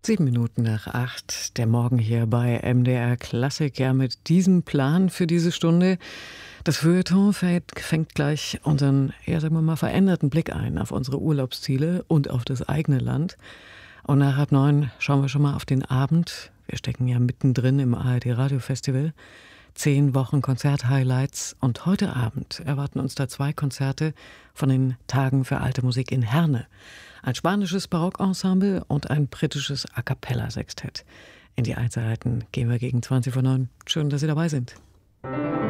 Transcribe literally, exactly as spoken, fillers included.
Sieben Minuten nach acht, der Morgen hier bei M D R Klassik, ja mit diesem Plan für diese Stunde. Das Feuilleton fängt gleich unseren, ja sagen wir mal, veränderten Blick ein auf unsere Urlaubsziele und auf das eigene Land. Und nach halb neun schauen wir schon mal auf den Abend. Wir stecken ja mittendrin im A R D Radiofestival. Zehn Wochen Konzert-Highlights und heute Abend erwarten uns da zwei Konzerte von den Tagen für alte Musik in Herne. Ein spanisches Barockensemble und ein britisches A-Cappella-Sextett. In die Einzelheiten gehen wir gegen zwanzig vor neun. Schön, dass Sie dabei sind.